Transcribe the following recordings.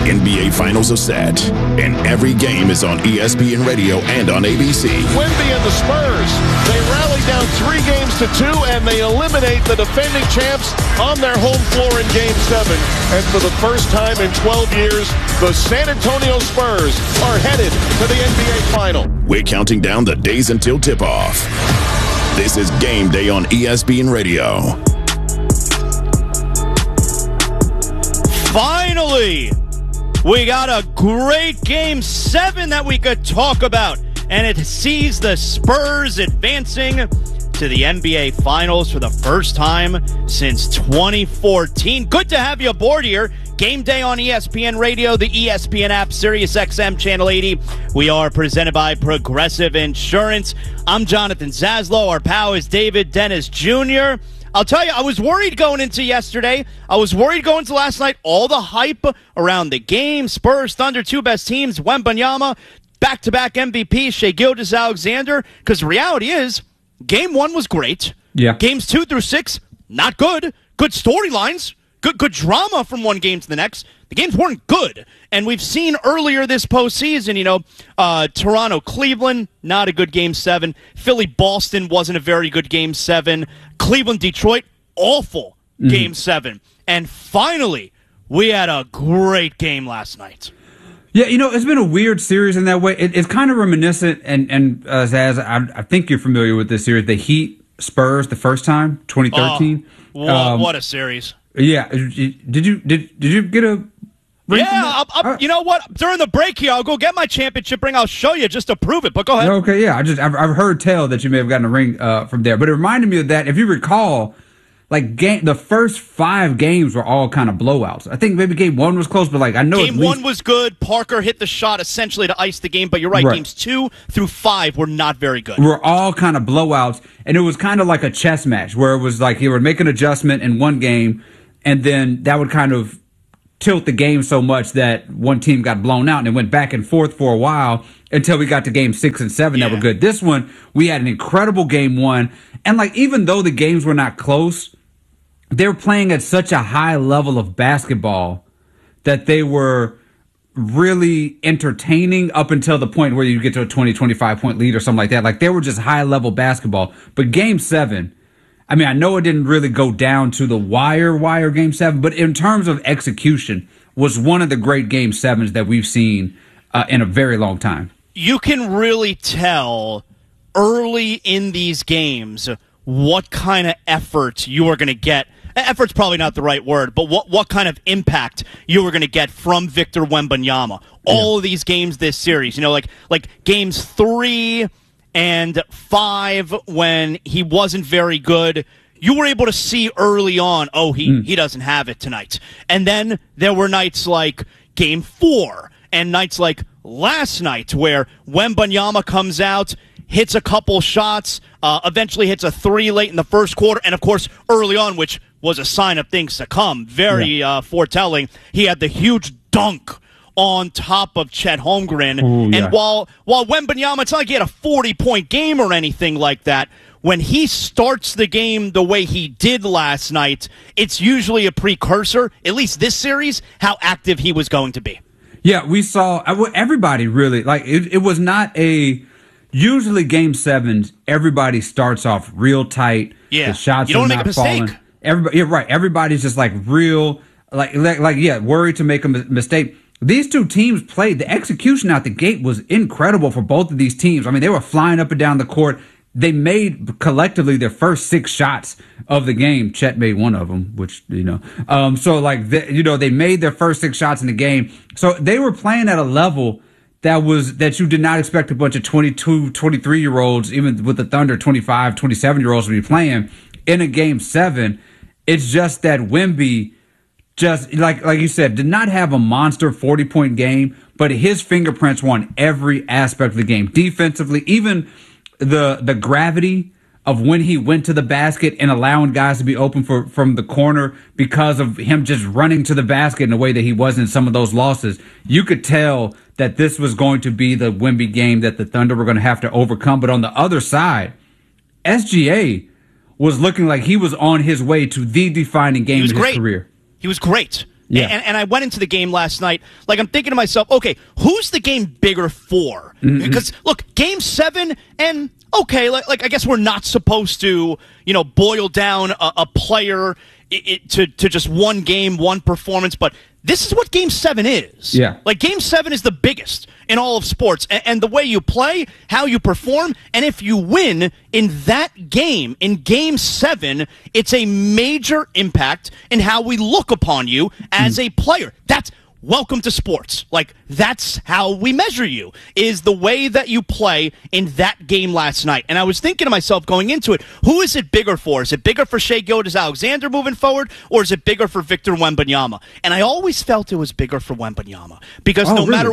NBA Finals are set, and every game is on ESPN Radio and on ABC. Wemby and the Spurs, they rally down 3-2, and they eliminate the defending champs on their home floor in Game 7. And for the first time in 12 years, the San Antonio Spurs are headed to the NBA Final. We're counting down the days until tip-off. This is Game Day on ESPN Radio. Finally, we got a great Game 7 that we could talk about, and it sees the Spurs advancing to the NBA Finals for the first time since 2014. Good to have you aboard here. Game Day on ESPN Radio, the ESPN app, Sirius XM Channel 80. We are presented by Progressive Insurance. I'm Jonathan Zaslow. Our pal is David Dennis Jr. I'll tell you, I was worried going into yesterday. I was worried going to last night. All the hype around the game, Spurs, Thunder, two best teams, Wembanyama, back-to-back MVP, Shai Gilgeous-Alexander. Because the reality is, Game 1 was great. Yeah. Games 2 through 6, not good. Good storylines. Good drama from one game to the next. The games weren't good. And we've seen earlier this postseason, Toronto-Cleveland, not a good Game 7. Philly-Boston wasn't a very good Game 7. Cleveland-Detroit, awful Game 7. And finally, we had a great game last night. Yeah, it's been a weird series in that way. It's kind of reminiscent, and Zaz, I think you're familiar with this series, the Heat Spurs the first time, 2013. What a series. Yeah, did you get a ring? Yeah, you know what? During the break here, I'll go get my championship ring. I'll show you just to prove it. But go ahead. Okay, yeah, I've heard tell that you may have gotten a ring from there, but it reminded me of that. If you recall, the first 5 games were all kind of blowouts. I think maybe Game 1 was close, but I know Game 1 was good. Parker hit the shot essentially to ice the game, but you're right. Games 2 through 5 were not very good. Were all kind of blowouts, and it was kind of like a chess match where it was like you would make an adjustment in one game, and then that would kind of tilt the game so much that one team got blown out, and it went back and forth for a while until we got to Game 6 and 7 that were good. This one, we had an incredible Game 1, and even though the games were not close, they were playing at such a high level of basketball that they were really entertaining up until the point where you get to a 20, 25-point lead or something like that. They were just high-level basketball. But Game 7, I know it didn't really go down to the wire Game 7, but in terms of execution, was one of the great Game 7s that we've seen in a very long time. You can really tell early in these games what kind of effort you are going to get. Effort's probably not the right word, but what kind of impact you were going to get from Victor Wembanyama. All of these games this series, like games 3 and 5 when he wasn't very good, you were able to see early on, he doesn't have it tonight. And then there were nights like Game 4 and nights like last night where Wembanyama comes out, hits a couple shots, eventually hits a 3 late in the first quarter, and of course early on, which was a sign of things to come, very foretelling. He had the huge dunk on top of Chet Holmgren. Ooh, and while Wembanyama, it's not like he had a 40-point game or anything like that, when he starts the game the way he did last night, it's usually a precursor, at least this series, how active he was going to be. Yeah, we saw everybody really, it was not a... Usually Game 7s, everybody starts off real tight. Yeah, the shots you don't are make not a mistake. falling. You're right. Everybody's just real, worried to make a mistake. These two teams played. The execution out the gate was incredible for both of these teams. They were flying up and down the court. They made collectively their first 6 shots of the game. Chet made one of them, which, they made their first 6 shots in the game. So they were playing at a level that you did not expect a bunch of 22, 23-year-olds, even with the Thunder, 25, 27-year-olds to be playing in a Game 7. It's just that Wemby just, like you said, did not have a monster 40-point game, but his fingerprints were on every aspect of the game. Defensively, even the gravity of when he went to the basket and allowing guys to be open from the corner because of him just running to the basket in a way that he was in some of those losses. You could tell that this was going to be the Wemby game that the Thunder were going to have to overcome. But on the other side, SGA was looking like he was on his way to the defining game of his career. He was great. Yeah. And I went into the game last night, like I'm thinking to myself, okay, who's the game bigger for? Because, look, Game 7, and okay, like I guess we're not supposed to, boil down a player to just one game, one performance, but this is what Game 7 is. Yeah. Like, Game 7 is the biggest in all of sports. And the way you play, how you perform, and if you win in that game, in Game 7, it's a major impact in how we look upon you as a player. That's welcome to sports. Like, that's how we measure you, is the way that you play in that game last night. And I was thinking to myself going into it, who is it bigger for? Is it bigger for Shai Gilgeous-Alexander moving forward, or is it bigger for Victor Wembanyama? And I always felt it was bigger for Wembanyama. Because no matter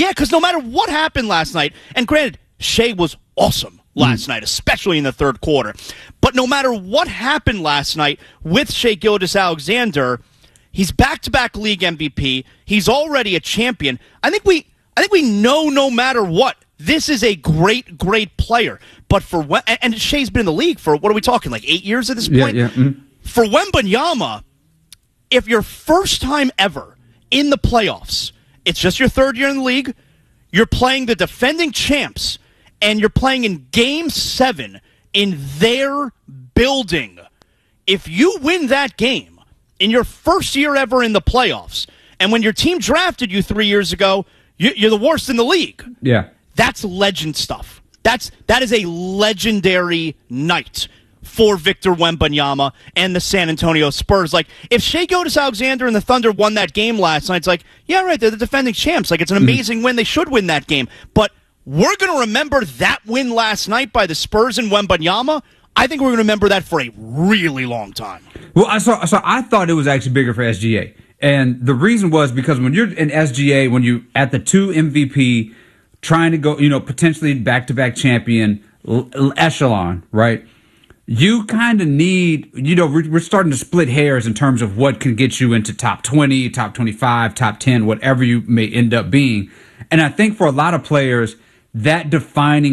what happened last night, and granted, Shai was awesome last night, especially in the third quarter. But no matter what happened last night with Shai Gilgeous-Alexander, he's back-to-back league MVP. He's already a champion. I think we know no matter what, this is a great, great player. But and Shai's been in the league for, what are we talking, like 8 years at this point? Yeah. For Wembanyama, if your first time ever in the playoffs, it's just your third year in the league, you're playing the defending champs, and you're playing in Game 7 in their building. If you win that game in your first year ever in the playoffs, and when your team drafted you 3 years ago, you're the worst in the league. Yeah. That's legend stuff. That is a legendary night for Victor Wembanyama and the San Antonio Spurs. Like, if Shai Gilgeous-Alexander and the Thunder won that game last night, it's like, yeah, right, they're the defending champs. Like, it's an amazing win. They should win that game. But we're going to remember that win last night by the Spurs and Wembanyama. I think we're going to remember that for a really long time. Well, I thought it was actually bigger for SGA. And the reason was because when you're in SGA, when you at the 2 MVP, trying to go, potentially back-to-back champion echelon, right? You kind of need, we're starting to split hairs in terms of what can get you into top 20, top 25, top 10, whatever you may end up being. And I think for a lot of players, that defining